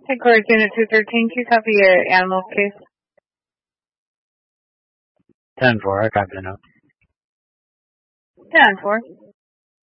Headquarters Unit 213, can you copy your animal case? 10-4, I copy the note. 10-4.